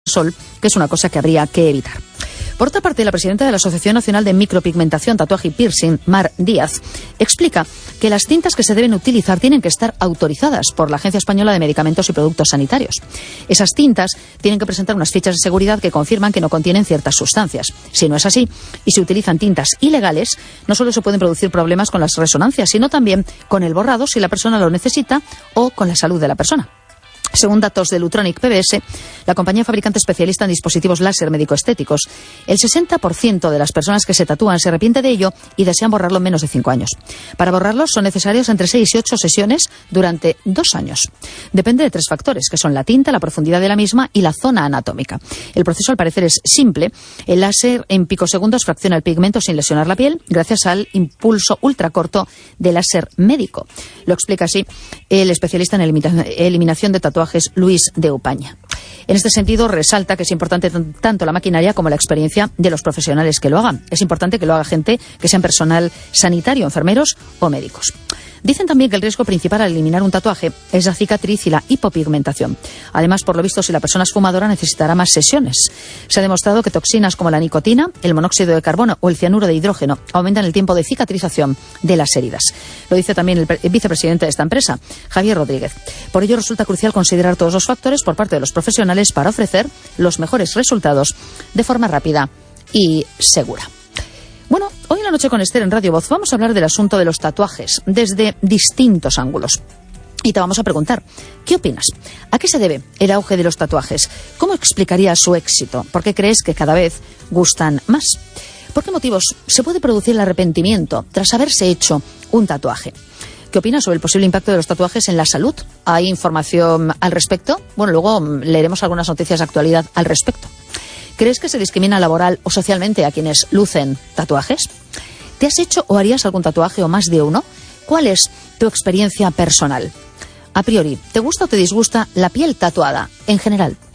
sol, que es una cosa que habría que evitar. Por otra parte, la presidenta de la Asociación Nacional de Micropigmentación, Tatuaje y Piercing, Mar Díaz, explica que las tintas que se deben utilizar tienen que estar autorizadas por la Agencia Española de Medicamentos y Productos Sanitarios. Esas tintas tienen que presentar unas fichas de seguridad que confirman que no contienen ciertas sustancias. Si no es así, y se utilizan tintas ilegales, no solo se pueden producir problemas con las resonancias, sino también con el borrado si la persona lo necesita o con la salud de la persona. Según datos de Lutronic PBS, la compañía fabricante especialista en dispositivos láser médico-estéticos, el 60% de las personas que se tatúan se arrepiente de ello y desean borrarlo en menos de 5 años. Para borrarlo son necesarias entre 6 y 8 sesiones durante 2 años. Depende de 3 factores, que son la tinta, la profundidad de la misma y la zona anatómica. El proceso al parecer es simple. El láser en picosegundos fracciona el pigmento sin lesionar la piel gracias al impulso ultracorto de láser médico. Lo explica así el especialista en eliminación de tatuajes Luis de Upaña. En este sentido, resalta que es importante tanto la maquinaria como la experiencia de los profesionales que lo hagan. Es importante que lo haga gente que sean personal sanitario, enfermeros o médicos. Dicen también que el riesgo principal al eliminar un tatuaje es la cicatriz y la hipopigmentación. Además, por lo visto, si la persona es fumadora, necesitará más sesiones. Se ha demostrado que toxinas como la nicotina, el monóxido de carbono o el cianuro de hidrógeno aumentan el tiempo de cicatrización de las heridas. Lo dice también el vicepresidente de esta empresa, Javier Rodríguez. Por ello, resulta crucial considerar todos los factores por parte de los profesionales para ofrecer los mejores resultados de forma rápida y segura. Bueno, hoy en La Noche con Esther en Radio Voz vamos a hablar del asunto de los tatuajes desde distintos ángulos. Y te vamos a preguntar, ¿qué opinas? ¿A qué se debe el auge de los tatuajes? ¿Cómo explicarías su éxito? ¿Por qué crees que cada vez gustan más? ¿Por qué motivos se puede producir el arrepentimiento tras haberse hecho un tatuaje? ¿Qué opinas sobre el posible impacto de los tatuajes en la salud? ¿Hay información al respecto? Bueno, luego leeremos algunas noticias de actualidad al respecto. ¿Crees que se discrimina laboral o socialmente a quienes lucen tatuajes? ¿Te has hecho o harías algún tatuaje o más de uno? ¿Cuál es tu experiencia personal? A priori, ¿te gusta o te disgusta la piel tatuada en general?